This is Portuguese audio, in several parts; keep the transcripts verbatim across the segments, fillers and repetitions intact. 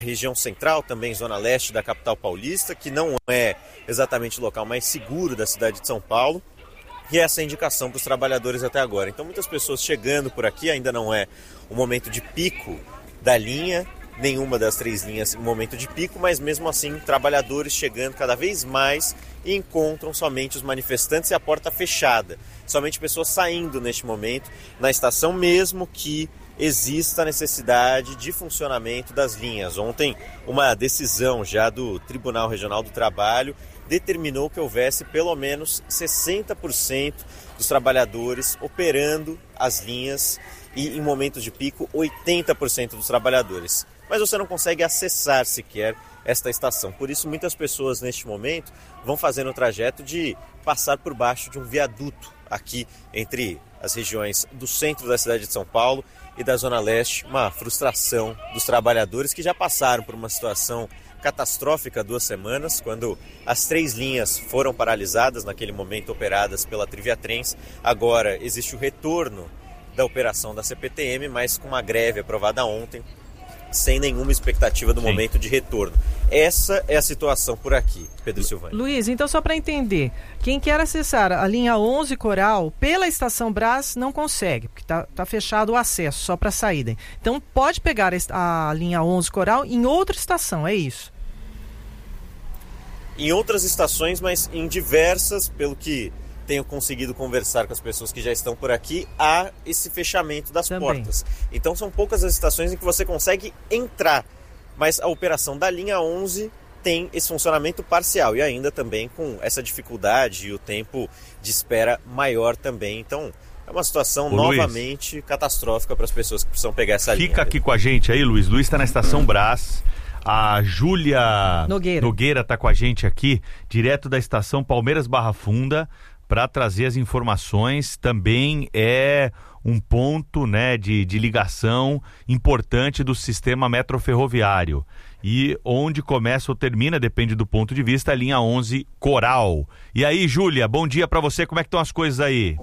região central, também zona leste da capital paulista, que não é exatamente o local mais seguro da cidade de São Paulo. E essa é a indicação para os trabalhadores até agora. Então muitas pessoas chegando por aqui, ainda não é o momento de pico da linha, nenhuma das três linhas em momento de pico, mas mesmo assim trabalhadores chegando cada vez mais e encontram somente os manifestantes e a porta fechada. Somente pessoas saindo neste momento na estação, mesmo que exista a necessidade de funcionamento das linhas. Ontem uma decisão já do Tribunal Regional do Trabalho determinou que houvesse pelo menos sessenta por cento dos trabalhadores operando as linhas e em momentos de pico oitenta por cento dos trabalhadores. Mas você não consegue acessar sequer esta estação. Por isso muitas pessoas neste momento vão fazendo o trajeto de passar por baixo de um viaduto aqui entre as regiões do centro da cidade de São Paulo e da Zona Leste. Uma frustração dos trabalhadores que já passaram por uma situação catastrófica há duas semanas, quando as três linhas foram paralisadas, naquele momento operadas pela Triviatrens. Agora existe o retorno da operação da C P T M, mas com uma greve aprovada ontem, sem nenhuma expectativa do Sim. momento de retorno. Essa é a situação por aqui, Pedro Silvani. Luiz, então só para entender, quem quer acessar a linha onze Coral pela Estação Brás não consegue, porque está tá fechado o acesso só para saída. Então pode pegar a linha onze Coral em outra estação, é isso? Em outras estações, mas em diversas, pelo que tenho conseguido conversar com as pessoas que já estão por aqui, há esse fechamento das Também. portas. Então são poucas as estações em que você consegue entrar, mas a operação da linha onze tem esse funcionamento parcial e ainda também com essa dificuldade e o tempo de espera maior também. Então é uma situação Ô, novamente Luiz, catastrófica para as pessoas que precisam pegar essa fica linha. Fica aqui com a gente aí, Luiz. Luiz está na Estação Brás. A Júlia Nogueira. Nogueira está com a gente aqui, direto da estação Palmeiras Barra Funda, para trazer as informações. Também é um ponto, né, de, de ligação importante do sistema metroferroviário. E onde começa ou termina, depende do ponto de vista, a linha onze Coral. E aí, Júlia, bom dia para você, como é que estão as coisas aí?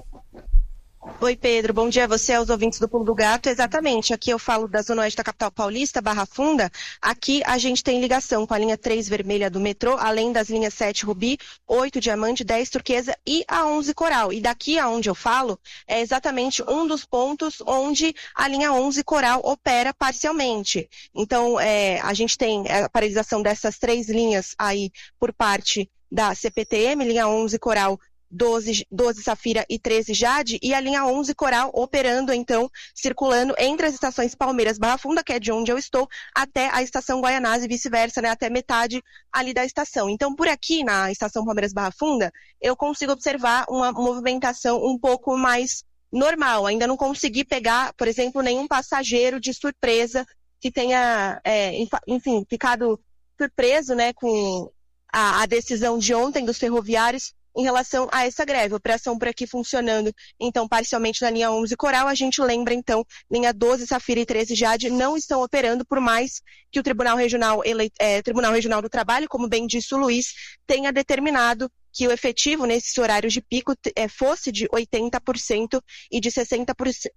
Oi, Pedro, bom dia a você, aos ouvintes do Pulo do Gato. Exatamente, aqui eu falo da Zona Oeste da capital paulista, Barra Funda. Aqui a gente tem ligação com a linha três vermelha do metrô, além das linhas sete Rubi, oito Diamante, dez Turquesa e a onze Coral. E daqui aonde eu falo é exatamente um dos pontos onde a linha onze Coral opera parcialmente. Então, é, a gente tem a paralisação dessas três linhas aí por parte da C P T M, linha onze Coral, doze, doze Safira e treze Jade, e a linha onze Coral operando, então, circulando entre as estações Palmeiras Barra Funda, que é de onde eu estou, até a estação Guaianazes e vice-versa, né, até metade ali da estação. Então, por aqui, na estação Palmeiras Barra Funda, eu consigo observar uma movimentação um pouco mais normal. Ainda não consegui pegar, por exemplo, nenhum passageiro de surpresa que tenha, é, enfim, ficado surpreso, né, com a, a decisão de ontem dos ferroviários em relação a essa greve. Operação por aqui funcionando, então, parcialmente na linha onze Coral. A gente lembra, então, linha doze Safira e treze Jade não estão operando, por mais que o Tribunal Regional, ele, é, Tribunal Regional do Trabalho, como bem disse o Luiz, tenha determinado que o efetivo nesses horários de pico é, fosse de oitenta por cento e de sessenta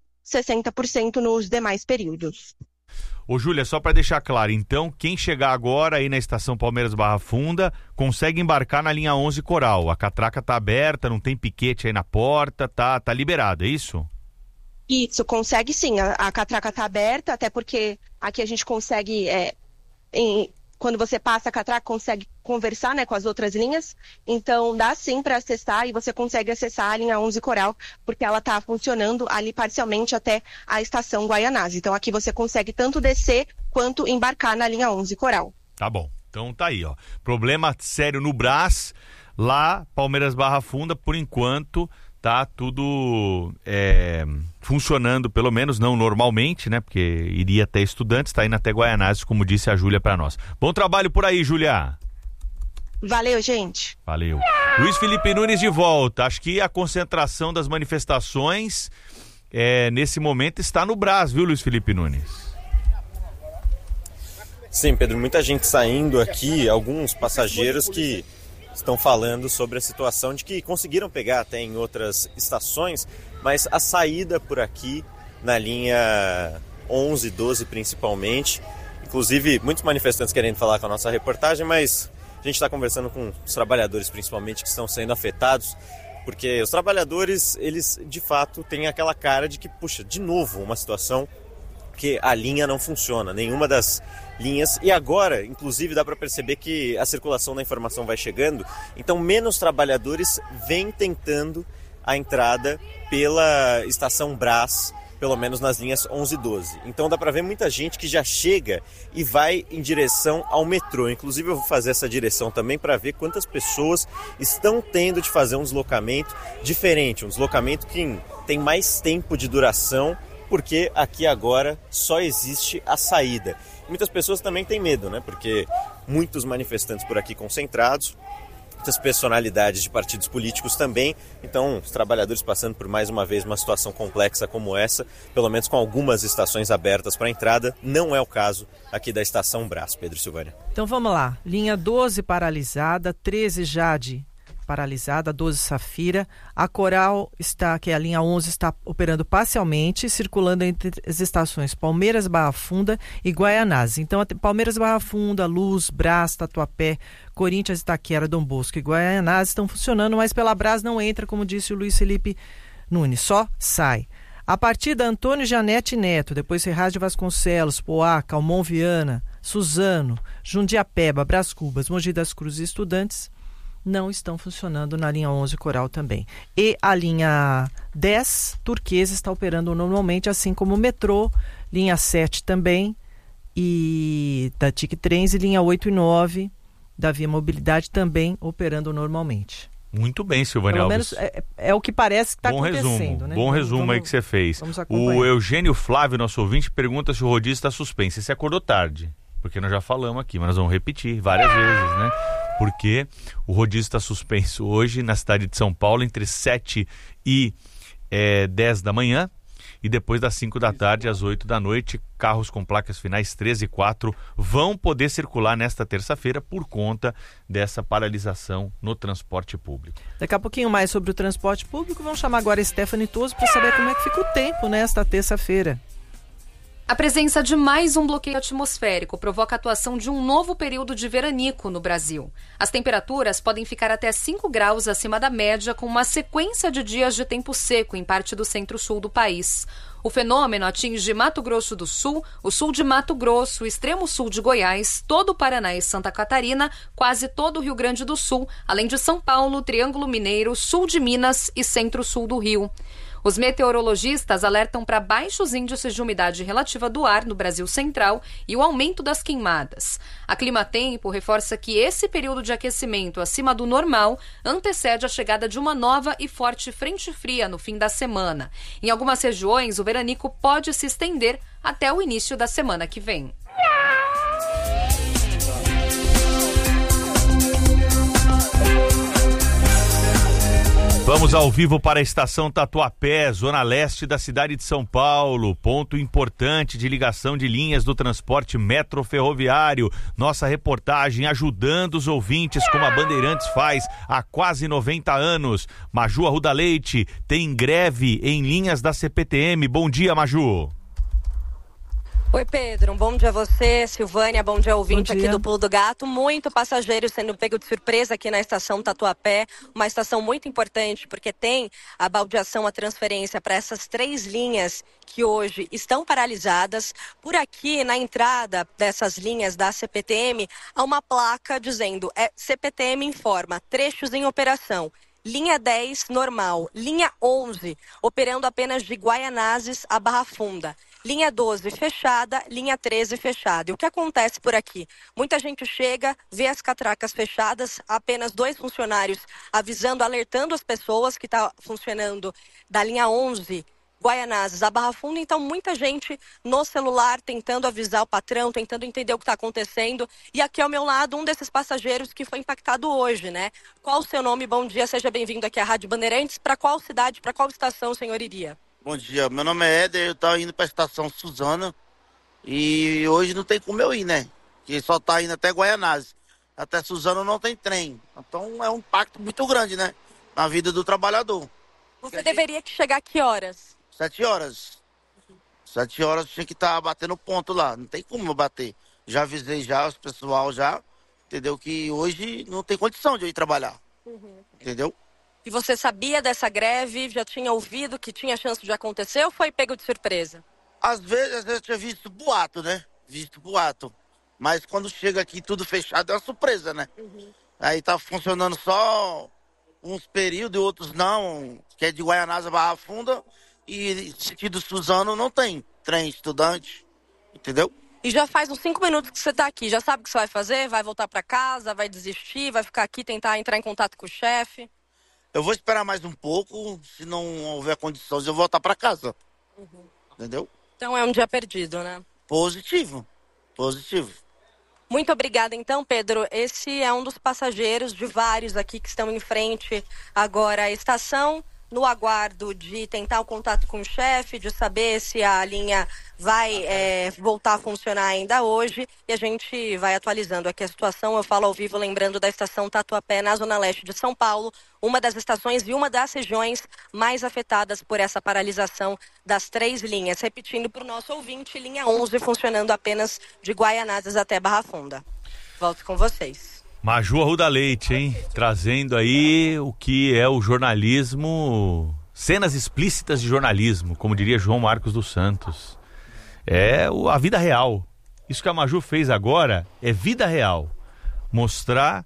por cento nos demais períodos. Ô, Júlia, só para deixar claro, então, quem chegar agora aí na estação Palmeiras Barra Funda consegue embarcar na linha onze Coral. A catraca tá aberta, não tem piquete aí na porta, tá, tá liberado, é isso? Isso, consegue sim. A, a catraca tá aberta, até porque aqui a gente consegue, é, em, quando você passa a catraca, consegue conversar, né, com as outras linhas. Então, dá sim para acessar e você consegue acessar a linha onze Coral, porque ela está funcionando ali parcialmente até a estação Guaianazes. Então, aqui você consegue tanto descer quanto embarcar na linha onze Coral. Tá bom. Então, tá aí, ó. Problema sério no Brás, lá, Palmeiras Barra Funda, por enquanto, tá tudo é, funcionando, pelo menos não normalmente, né? Porque iria até estudantes, tá indo até Guaianazes, como disse a Júlia para nós. Bom trabalho por aí, Júlia. Valeu, gente. Valeu. Luiz Felipe Nunes de volta. Acho que a concentração das manifestações é, nesse momento está no Brás, viu, Luiz Felipe Nunes? Sim, Pedro, muita gente saindo aqui, alguns passageiros que estão falando sobre a situação de que conseguiram pegar até em outras estações, mas a saída por aqui, na linha onze, doze principalmente, inclusive muitos manifestantes querendo falar com a nossa reportagem, mas a gente está conversando com os trabalhadores principalmente que estão sendo afetados, porque os trabalhadores, eles de fato têm aquela cara de que, puxa, de novo uma situação que a linha não funciona, nenhuma das linhas, e agora, inclusive, dá para perceber que a circulação da informação vai chegando, então menos trabalhadores vêm tentando a entrada pela estação Brás, pelo menos nas linhas onze e doze. Então dá para ver muita gente que já chega e vai em direção ao metrô. Inclusive eu vou fazer essa direção também para ver quantas pessoas estão tendo de fazer um deslocamento diferente, um deslocamento que tem mais tempo de duração, porque aqui agora só existe a saída. Muitas pessoas também têm medo, né? Porque muitos manifestantes por aqui concentrados, muitas personalidades de partidos políticos também, então os trabalhadores passando por mais uma vez uma situação complexa como essa, pelo menos com algumas estações abertas para entrada, não é o caso aqui da estação Brás, Pedro Silvânia. Então vamos lá, linha doze paralisada, treze Jade paralisada, doze Safira, a Coral está, que é a linha onze, está operando parcialmente, circulando entre as estações Palmeiras, Barra Funda e Guaianazes. Então, Palmeiras, Barra Funda, Luz, Brás, Tatuapé, Corinthians, Itaquera, Dom Bosco e Guaianazes estão funcionando, mas pela Brás não entra, como disse o Luiz Felipe Nunes, só sai. A partir da Antônio Janete Neto, depois Ferraz de Vasconcelos, Poá, Calmon Viana, Suzano, Jundiapeba, Brás Cubas, Mogi das Cruzes e Estudantes, não estão funcionando na linha onze Coral também. E a linha dez, Turquesa, está operando normalmente, assim como o metrô, linha sete também, e da T I C Trens, e linha oito e nove da Via Mobilidade também operando normalmente. Muito bem, Silvânia Pelo Alves. menos é, é o que parece que está acontecendo. Resumo, né? Bom Vamos, resumo vamos, aí que você fez. O Eugênio Flávio, nosso ouvinte, pergunta se o rodízio está suspenso. Você acordou tarde, porque nós já falamos aqui, mas nós vamos repetir várias vezes, né? Porque o rodízio está suspenso hoje na cidade de São Paulo entre sete e dez da manhã e depois das cinco da tarde às oito da noite. Carros com placas finais treze e quatro vão poder circular nesta terça-feira por conta dessa paralisação no transporte público. Daqui a pouquinho mais sobre o transporte público, vamos chamar agora a Stephanie Toso para saber como é que fica o tempo nesta terça-feira. A presença de mais um bloqueio atmosférico provoca a atuação de um novo período de veranico no Brasil. As temperaturas podem ficar até cinco graus acima da média, com uma sequência de dias de tempo seco em parte do centro-sul do país. O fenômeno atinge Mato Grosso do Sul, o sul de Mato Grosso, o extremo sul de Goiás, todo o Paraná e Santa Catarina, quase todo o Rio Grande do Sul, além de São Paulo, Triângulo Mineiro, sul de Minas e centro-sul do Rio. Os meteorologistas alertam para baixos índices de umidade relativa do ar no Brasil Central e o aumento das queimadas. A Climatempo reforça que esse período de aquecimento acima do normal antecede a chegada de uma nova e forte frente fria no fim da semana. Em algumas regiões, o veranico pode se estender até o início da semana que vem. Vamos ao vivo para a estação Tatuapé, zona leste da cidade de São Paulo, ponto importante de ligação de linhas do transporte metroferroviário. Nossa reportagem ajudando os ouvintes, como a Bandeirantes faz há quase noventa anos. Maju Arruda Leite tem greve em linhas da C P T M. Bom dia, Maju. Oi, Pedro, um bom dia a você, Silvânia, bom dia ouvinte bom dia. Aqui do Pulo do Gato. Muito passageiro sendo pego de surpresa aqui na estação Tatuapé, uma estação muito importante porque tem a baldeação, a transferência para essas três linhas que hoje estão paralisadas. Por aqui, na entrada dessas linhas da C P T M, há uma placa dizendo é, C P T M informa, trechos em operação. Linha dez, normal. Linha onze, operando apenas de Guaianazes a Barra Funda. Linha doze fechada, linha treze fechada. E o que acontece por aqui? Muita gente chega, vê as catracas fechadas, apenas dois funcionários avisando, alertando as pessoas que está funcionando da linha onze, Guaianazes, a Barra Funda. Então, muita gente no celular tentando avisar o patrão, tentando entender o que está acontecendo. E aqui ao meu lado, um desses passageiros que foi impactado hoje, né? Qual o seu nome? Bom dia, seja bem-vindo aqui à Rádio Bandeirantes. Para qual cidade, para qual estação o senhor iria? Bom dia, meu nome é Éder, eu estava indo para a estação Suzano e hoje não tem como eu ir, né? Que só tá indo até Guaianazes. Até Suzano não tem trem. Então é um impacto muito grande, né? Na vida do trabalhador. Você Porque deveria que chegar a que horas? Sete horas. Sete horas tinha que estar tá batendo ponto lá. Não tem como eu bater. Já avisei já os pessoal já, entendeu? Que hoje não tem condição de eu ir trabalhar, uhum. Entendeu? E você sabia dessa greve? Já tinha ouvido que tinha chance de acontecer ou foi pego de surpresa? Às vezes, às vezes eu tinha visto boato, né? Visto boato. Mas quando chega aqui tudo fechado é uma surpresa, né? Uhum. Aí tá funcionando só uns períodos e outros não, que é de Guaianazes a Barra Funda, e sentido Suzano não tem trem estudante, entendeu? E já faz uns cinco minutos que você tá aqui, já sabe o que você vai fazer? Vai voltar para casa, vai desistir, vai ficar aqui, tentar entrar em contato com o chefe? Eu vou esperar mais um pouco, se não houver condições eu vou voltar para casa, uhum. Entendeu? Então é um dia perdido, né? Positivo, positivo. Muito obrigada, então, Pedro. Esse é um dos passageiros de vários aqui que estão em frente agora à estação, no aguardo de tentar o contato com o chefe, de saber se a linha vai é, voltar a funcionar ainda hoje. E a gente vai atualizando aqui a situação. Eu falo ao vivo, lembrando da estação Tatuapé, na Zona Leste de São Paulo, uma das estações e uma das regiões mais afetadas por essa paralisação das três linhas. Repetindo para o nosso ouvinte, linha onze funcionando apenas de Guaianazes até Barra Funda. Volto com vocês. Maju Arruda Leite, hein? Trazendo aí o que é o jornalismo, cenas explícitas de jornalismo, como diria João Marcos dos Santos. É o, a vida real. Isso que a Maju fez agora é vida real. Mostrar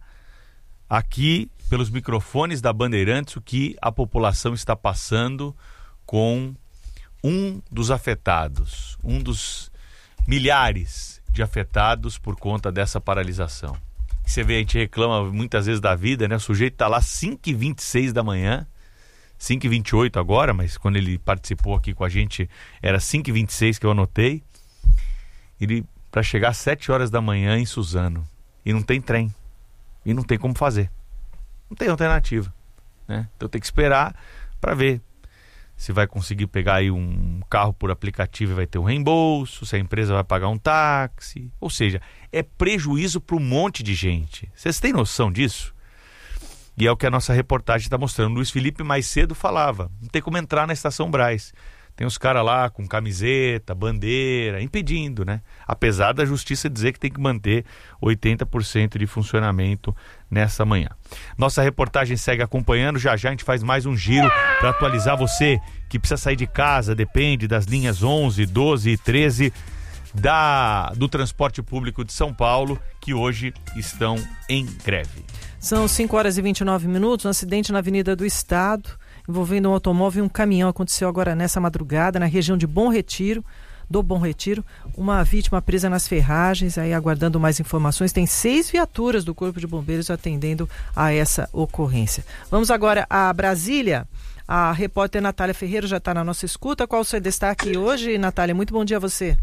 aqui, pelos microfones da Bandeirantes, o que a população está passando com um dos afetados, um dos milhares de afetados por conta dessa paralisação. Você vê, a gente reclama muitas vezes da vida, né? O sujeito está lá cinco e vinte e seis da manhã, cinco e vinte e oito agora, mas quando ele participou aqui com a gente era cinco e vinte e seis que eu anotei. Ele, para chegar às sete horas da manhã em Suzano, e não tem trem, e não tem como fazer, não tem alternativa, né? Então tem que esperar para ver se vai conseguir pegar aí um carro por aplicativo e vai ter um reembolso, se a empresa vai pagar um táxi. Ou seja, é prejuízo para um monte de gente. Vocês têm noção disso? E é o que a nossa reportagem está mostrando. Luiz Felipe mais cedo falava, não tem como entrar na Estação Brás. Tem os caras lá com camiseta, bandeira, impedindo, né? Apesar da justiça dizer que tem que manter oitenta por cento de funcionamento nessa manhã. Nossa reportagem segue acompanhando. Já já a gente faz mais um giro para atualizar você que precisa sair de casa, depende das linhas onze, doze e treze da, do transporte público de São Paulo, que hoje estão em greve. São cinco horas e vinte e nove minutos, um acidente na Avenida do Estado, envolvendo um automóvel e um caminhão. Aconteceu agora nessa madrugada, na região de Bom Retiro, do Bom Retiro. Uma vítima presa nas ferragens, aí aguardando mais informações. Tem seis viaturas do Corpo de Bombeiros atendendo a essa ocorrência. Vamos agora a Brasília. A repórter Natália Ferreira já está na nossa escuta. Qual o seu destaque hoje, Natália? Muito bom dia a você.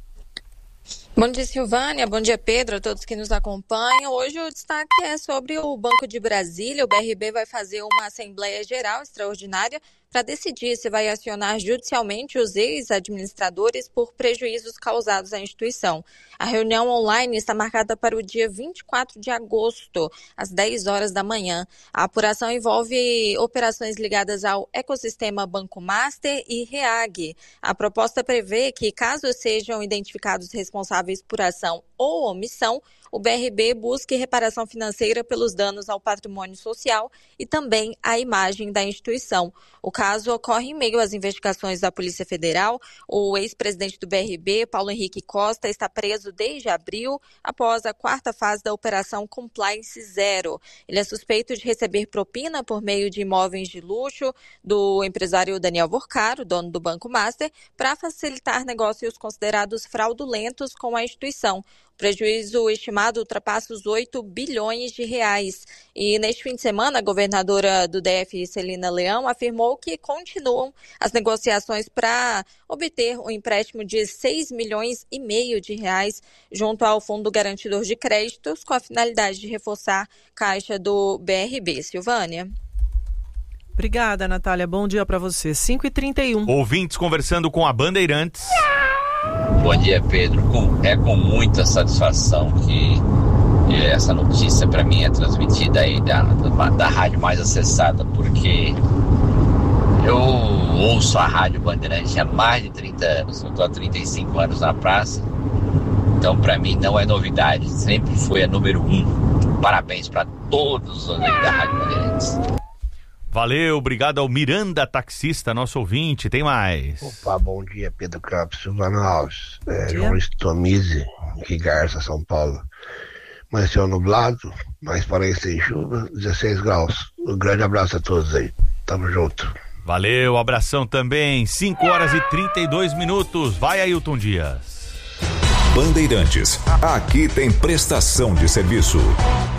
Bom dia, Silvânia. Bom dia, Pedro, a todos que nos acompanham. Hoje o destaque é sobre o Banco de Brasília. O B R B vai fazer uma Assembleia Geral Extraordinária para decidir se vai acionar judicialmente os ex-administradores por prejuízos causados à instituição. A reunião online está marcada para o dia vinte e quatro de agosto, às dez horas da manhã. A apuração envolve operações ligadas ao ecossistema Banco Master e REAG. A proposta prevê que, caso sejam identificados responsáveis por ação ou omissão, o B R B busque reparação financeira pelos danos ao patrimônio social e também à imagem da instituição. O caso ocorre em meio às investigações da Polícia Federal. O ex-presidente do B R B, Paulo Henrique Costa, está preso desde abril, após a quarta fase da Operação Compliance Zero. Ele é suspeito de receber propina por meio de imóveis de luxo do empresário Daniel Vorcaro, dono do Banco Master, para facilitar negócios considerados fraudulentos com a instituição. O prejuízo estimado ultrapassa os oito bilhões de reais. E neste fim de semana, a governadora do D F, Celina Leão, afirmou que continuam as negociações para obter um empréstimo de seis milhões e meio de reais junto ao Fundo Garantidor de Créditos, com a finalidade de reforçar a caixa do B R B. Silvânia. Obrigada, Natália. Bom dia para você. cinco e trinta e um. Ouvintes conversando com a Bandeirantes. Bom dia, Pedro. Com, é com muita satisfação que essa notícia para mim é transmitida aí da, da, da rádio mais acessada, porque eu ouço a Rádio Bandeirantes há mais de trinta anos. Eu estou há trinta e cinco anos na praça, Então, para mim, não é novidade, sempre foi a número um. Parabéns para todos os da Rádio Bandeirantes. Valeu, obrigado ao Miranda Taxista, nosso ouvinte. Tem mais. Opa, bom dia, Pedro Campos, Silvano Alves, é, João Stomize, aqui Garça, São Paulo. Amanheceu nublado, mas parece sem chuva, dezesseis graus. Um grande abraço a todos aí. Tamo junto. Valeu, abração também. cinco horas e trinta e dois minutos. Vai, Ailton Dias. Bandeirantes, aqui tem prestação de serviço.